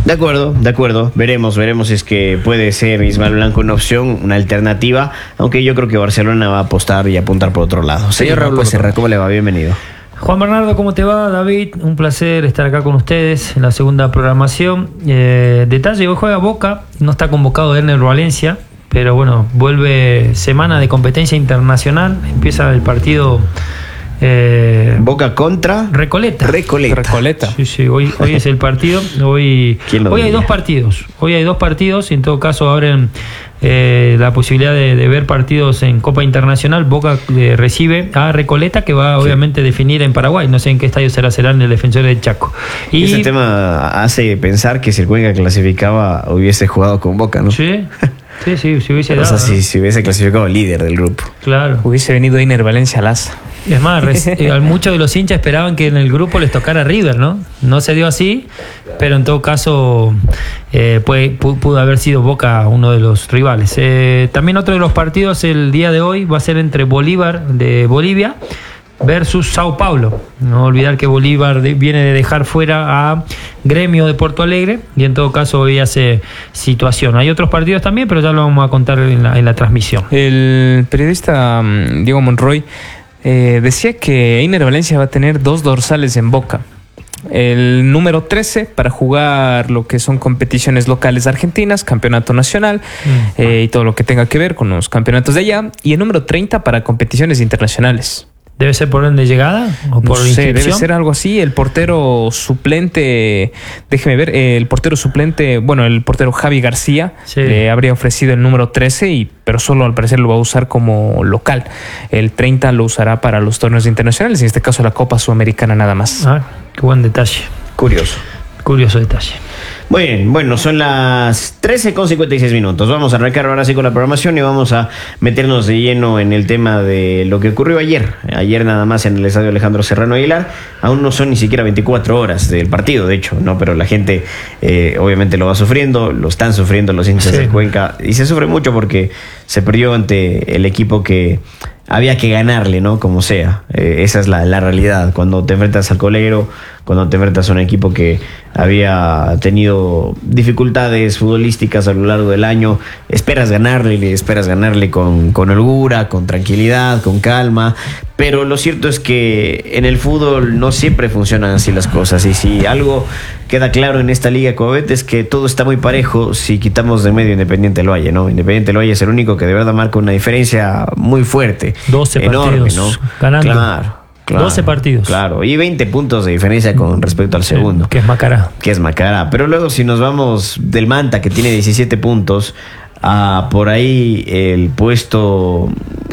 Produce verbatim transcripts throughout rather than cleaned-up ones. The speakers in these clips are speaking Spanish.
De acuerdo, de acuerdo. Veremos, veremos si es que puede ser Ismael Blanco una opción, una alternativa, aunque yo creo que Barcelona va a apostar y apuntar por otro lado. Señor Sí, Raúl Becerra, ¿cómo le va? Bienvenido. Juan Bernardo, ¿cómo te va? David, un placer estar acá con ustedes en la segunda programación. Eh, detalle, hoy juega Boca, no está convocado Erner Valencia, pero bueno, vuelve semana de competencia internacional, empieza el partido... Eh, Boca contra Recoleta. Recoleta. Recoleta. Sí, sí, hoy, hoy es el partido. Hoy, hoy hay dos partidos. Hoy hay dos partidos y en todo caso abren eh, la posibilidad de, de ver partidos en Copa Internacional. Boca eh, recibe a Recoleta, que va obviamente a definir en Paraguay. No sé en qué estadio será, será en el Defensor del Chaco. Y ese tema hace pensar que si el Cuenca clasificaba hubiese jugado con Boca, ¿no? Sí. Sí, sí, si hubiese o dado, sea, si, ¿no? si hubiese clasificado líder del grupo. Claro. Hubiese venido Iner Valencia Laza. Es más, res, eh, muchos de los hinchas esperaban que en el grupo les tocara River, ¿no? No se dio así, pero en todo caso eh, puede, pudo haber sido Boca uno de los rivales. Eh, también otro de los partidos el día de hoy va a ser entre Bolívar de Bolivia versus Sao Paulo. No olvidar que Bolívar de, viene de dejar fuera a Gremio de Porto Alegre y en todo caso hoy hace situación. Hay otros partidos también, pero ya lo vamos a contar en la, en la transmisión. El periodista um, Diego Monroy eh, decía que Iner Valencia va a tener dos dorsales en Boca. El número trece para jugar lo que son competiciones locales argentinas, campeonato nacional mm. eh, y todo lo que tenga que ver con los campeonatos de allá. Y el número treinta para competiciones internacionales. ¿Debe ser por orden de llegada o por no sé, inscripción? Debe ser algo así. El portero suplente, déjeme ver, el portero suplente, bueno, el portero Javi García sí. le habría ofrecido el número trece, y, pero solo al parecer lo va a usar como local. El treinta lo usará para los torneos internacionales, en este caso la Copa Sudamericana nada más. Ah, qué buen detalle. Curioso. Curioso detalle. Muy bien, bueno, son las trece con cincuenta y seis minutos. Vamos a arrancar ahora sí con la programación y vamos a meternos de lleno en el tema de lo que ocurrió ayer. Ayer nada más en el estadio Alejandro Serrano Aguilar. Aún no son ni siquiera veinticuatro horas del partido, de hecho, ¿no? Pero la gente eh, obviamente lo va sufriendo, lo están sufriendo los hinchas sí. de Cuenca. Y se sufre mucho porque se perdió ante el equipo que había que ganarle, ¿no? Como sea. Eh, esa es la, la realidad. Cuando te enfrentas al Colero, cuando te enfrentas a un equipo que había tenido dificultades futbolísticas a lo largo del año, esperas ganarle, esperas ganarle con, con holgura, con tranquilidad, con calma. Pero lo cierto es que en el fútbol no siempre funcionan así las cosas. Y si algo queda claro en esta Liga Covet es que todo está muy parejo si quitamos de medio Independiente del Valle, ¿no? Independiente del Valle es el único que de verdad marca una diferencia muy fuerte. doce enorme, partidos ¿no? ganando. Claro. Claro, doce partidos. Claro, y veinte puntos de diferencia con respecto al segundo. Sí, que es Macará. Que es Macará. Pero luego si nos vamos del Manta, que tiene diecisiete puntos, a por ahí el puesto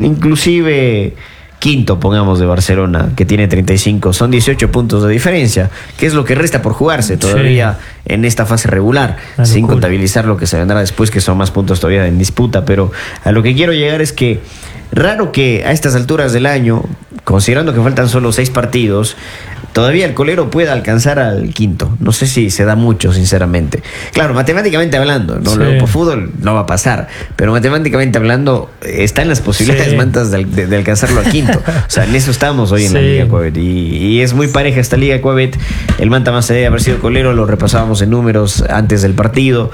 inclusive quinto, pongamos, de Barcelona, que tiene treinta y cinco, son dieciocho puntos de diferencia, que es lo que resta por jugarse todavía sí. en esta fase regular, sin contabilizar lo que se vendrá después, que son más puntos todavía en disputa. Pero a lo que quiero llegar es que raro que a estas alturas del año, considerando que faltan solo seis partidos, todavía el Colero pueda alcanzar al quinto. No sé si se da mucho, sinceramente. Claro, matemáticamente hablando, ¿no? Sí. Luego por fútbol no va a pasar, pero matemáticamente hablando están las posibilidades sí. mantas de, de, de alcanzarlo al quinto. O sea, en eso estamos hoy en sí. la Liga Covet. Y, y es muy pareja esta Liga Covet. El Manta, más allá de haber sido Colero, lo repasábamos en números antes del partido.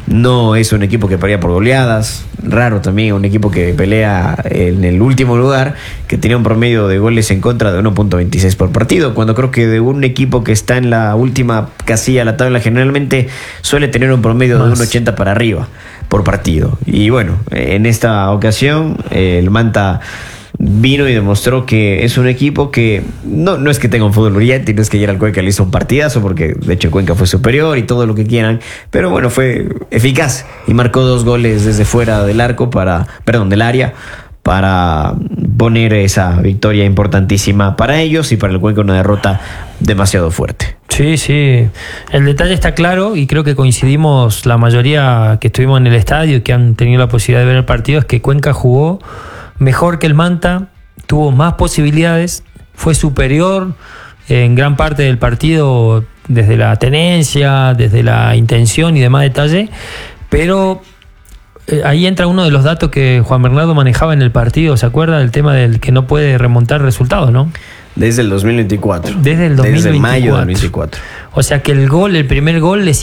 No es un equipo que pelea por goleadas. Raro también, un equipo que pelea en el último lugar, que tiene un promedio de goles en contra de uno punto veintiséis por partido, cuando creo que de un equipo que está en la última casilla de la tabla generalmente suele tener un promedio Más. de uno ochenta para arriba por partido. Y bueno, en esta ocasión el Manta vino y demostró que es un equipo que no, no es que tenga un fútbol brillante, no es que ayer al Cuenca le hizo un partidazo, porque de hecho Cuenca fue superior y todo lo que quieran, pero bueno, fue eficaz y marcó dos goles desde fuera del arco para, perdón, del área, para poner esa victoria importantísima para ellos y para el Cuenca una derrota demasiado fuerte. Sí, sí, el detalle está claro y creo que coincidimos la mayoría que estuvimos en el estadio y que han tenido la posibilidad de ver el partido, es que Cuenca jugó mejor que el Manta, tuvo más posibilidades, fue superior en gran parte del partido desde la tenencia, desde la intención y demás detalle, pero eh, ahí entra uno de los datos que Juan Bernardo manejaba en el partido, ¿se acuerda? El tema del que no puede remontar resultados, ¿no? Desde el dos mil veinticuatro. Desde el dos mil veinticuatro. Desde mayo del dos mil veinticuatro. O sea que el gol, el primer gol le